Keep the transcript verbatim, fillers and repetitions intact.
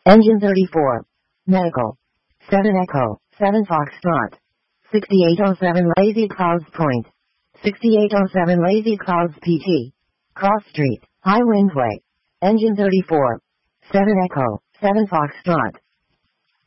Engine thirty-four. Medical. seven Echo, seven Foxtrot. sixty-eight oh seven Lazy Clouds Point. sixty-eight oh seven Lazy Clouds P T. Cross Street, High Windway. Engine thirty-four. seven Echo, seven Foxtrot.